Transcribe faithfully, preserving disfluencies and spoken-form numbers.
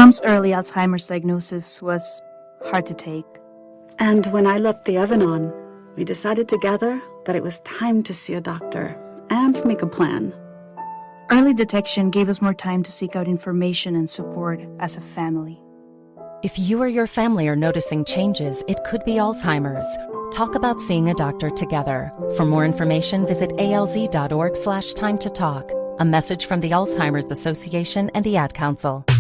Mom's early Alzheimer's diagnosis was hard to take. And when I left the oven on, we decided together that it was time to see a doctor and make a plan. Early detection gave us more time to seek out information and support as a family. If you or your family are noticing changes, it could be Alzheimer's. Talk about seeing a doctor together. For more information, visit alz.org slash time to talk. A message from the Alzheimer's Association and the Ad Council.